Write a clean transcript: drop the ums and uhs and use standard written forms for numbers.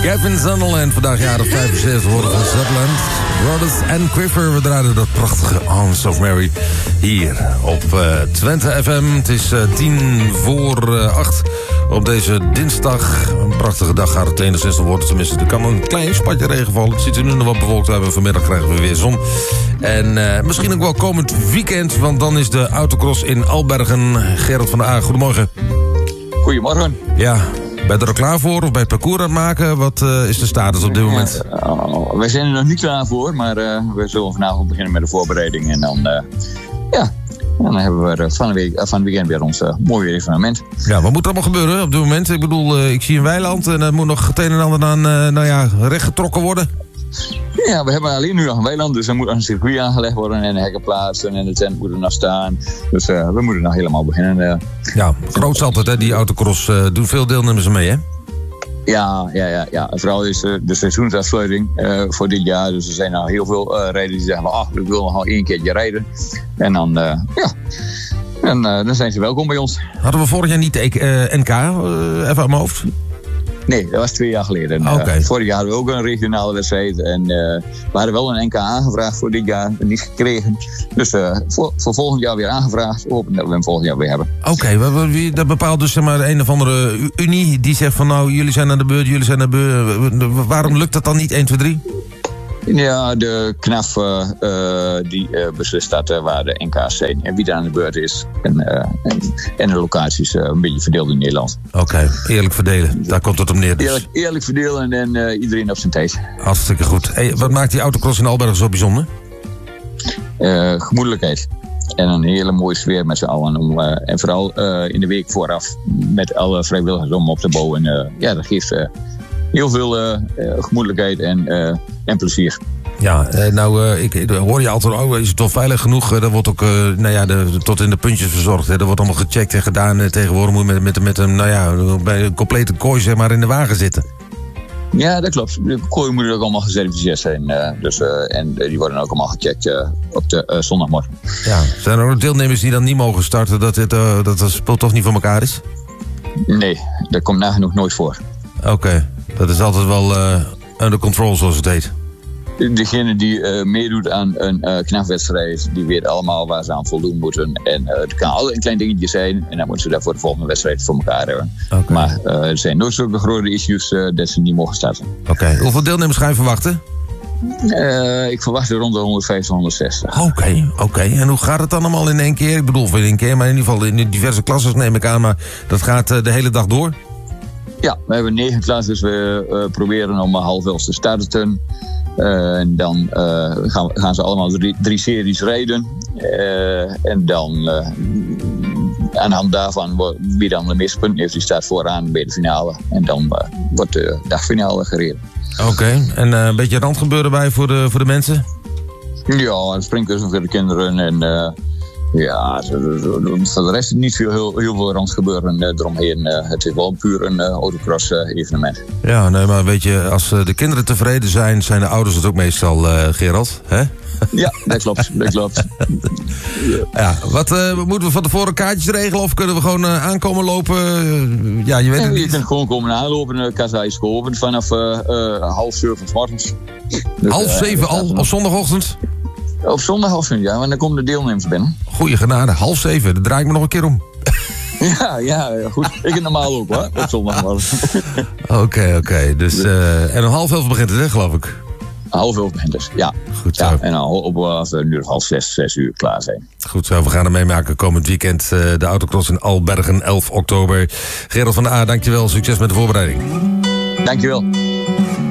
Gavin Sunderland, vandaag jaren 75 worden van Zetland. Brothers and Quiver, we draaiden dat prachtige Arms of Mary hier op Twente FM. Het is 7:50 op deze dinsdag. Een prachtige dag gaat het enigszins worden. Tenminste, er kan een klein spatje regen vallen. Het ziet er nu nog wat bewolkt uit. Vanmiddag krijgen we weer zon. En misschien ook wel komend weekend, want dan is de autocross in Albergen. Gerald van der A, goedemorgen. Goedemorgen. Ja, ben je er al klaar voor of bij het parcours aan het maken? Wat is de status op dit moment? Wij zijn er nog niet klaar voor, maar we zullen vanavond beginnen met de voorbereiding. En dan hebben we van het weekend weer ons mooie evenement. Ja, wat moet er allemaal gebeuren op dit moment? Ik bedoel, ik zie een weiland en er moet nog het een en ander aan rechtgetrokken worden. Ja, we hebben alleen nu nog een weiland, dus er moet nog een circuit aangelegd worden en hekken plaatsen en de tent moet er nog staan. Dus we moeten nog helemaal beginnen. Ja, groot is altijd, hè, die autocross. Doen veel deelnemers mee, hè? Ja. Vooral is de seizoensafsluiting voor dit jaar. Dus er zijn nou heel veel rijders die zeggen, ik wil nog wel 1 keertje rijden. En dan, dan zijn ze welkom bij ons. Hadden we vorig jaar niet de NK, even aan mijn hoofd? Nee, dat was 2 jaar geleden. Okay. Vorig jaar hadden we ook een regionale wedstrijd. En we hadden wel een NK aangevraagd voor dit jaar. Niet gekregen. Dus voor volgend jaar weer aangevraagd. Hopen dat we hem volgend jaar weer hebben. Oké, dat bepaalt dus zeg maar een of andere unie. Die zegt van nou, jullie zijn aan de beurt, jullie zijn aan de beurt. Waarom lukt dat dan niet 1, 2, 3? Ja, de KNAF die beslist dat waar de NK's zijn en wie er aan de beurt is. En de locaties een beetje verdeeld in Nederland. Oké, eerlijk verdelen. Daar komt het om neer. Dus. Eerlijk verdelen en iedereen op zijn tijd. Hartstikke goed. Hey, wat maakt die autocross in Albergen zo bijzonder? Gemoedelijkheid. En een hele mooie sfeer met z'n allen. En vooral in de week vooraf met alle vrijwilligers om op te bouwen. Dat geeft heel veel gemoedelijkheid en plezier. Ja, ik hoor je altijd, is het wel veilig genoeg? Dat wordt ook tot in de puntjes verzorgd. Hè? Dat wordt allemaal gecheckt en gedaan. Tegenwoordig moet je met bij een complete kooi zeg maar in de wagen zitten. Ja, dat klopt. De kooi moet ook allemaal gecertificeerd zijn. En die worden ook allemaal gecheckt op de zondagmorgen. Ja, zijn er ook deelnemers die dan niet mogen starten? Dat het spul toch niet voor elkaar is? Nee, dat komt nagenoeg nooit voor. Oké. Dat is altijd wel under control, zoals het heet. Degene die meedoet aan een knafwedstrijd, die weet allemaal waar ze aan voldoen moeten. En het kan altijd een klein dingetje zijn. En dan moeten ze daar voor de volgende wedstrijd voor elkaar hebben. Okay. Maar er zijn nooit zulke grote issues dat ze niet mogen starten. Oké. Hoeveel deelnemers ga je verwachten? Ik verwacht er rond de 150, 160. Oké. En hoe gaat het dan allemaal in 1 keer? Ik bedoel, voor 1 keer, maar in ieder geval in diverse klassen neem ik aan. Maar dat gaat de hele dag door? Ja, we hebben 9 klassen, dus we proberen om 11:30 te starten. En dan gaan ze allemaal 3 series rijden. En dan aan de hand daarvan, wie dan de meeste punten heeft, die staat vooraan bij de finale. En dan wordt de dagfinale gereden. Oké. En een beetje randgebeuren bij voor de mensen? Ja, een springkussen voor de kinderen en... voor de rest niet heel veel randgebeuren eromheen. Het is wel puur een autocross evenement. Ja, nee, maar weet je, als de kinderen tevreden zijn de ouders het ook meestal, Gerald. Hè? Ja, dat klopt. Ja, wat moeten we van tevoren kaartjes regelen of kunnen we gewoon aankomen lopen? Ja, je weet het niet. Je kunt gewoon komen aanlopen. Kassa is geopend vanaf 6:30 's morgens. Dus, 6:30 al op zondagochtend? Op zondagochtend, ja, want dan komen de deelnemers binnen. Goeie genade, 6:30, dan draai ik me nog een keer om. Ja, goed. Ik heb normaal ook, hoor, op zondagmorgen. Oké. Dus, en om 5:30 begint het, hè, geloof ik? 5:30 begint het, ja. Goed zo. Ja, en als we nu 5:30, 6:00 klaar zijn. Goed zo, we gaan er meemaken komend weekend. De autocross in Albergen, 11 oktober. Gerald van der A, dankjewel. Succes met de voorbereiding. Dankjewel.